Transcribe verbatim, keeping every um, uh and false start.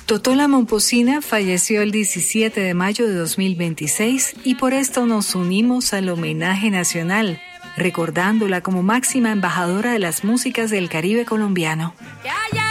Totola Momposina falleció el diecisiete de mayo de dos mil veintiséis y por esto nos unimos al homenaje nacional, recordándola como máxima embajadora de las músicas del Caribe colombiano.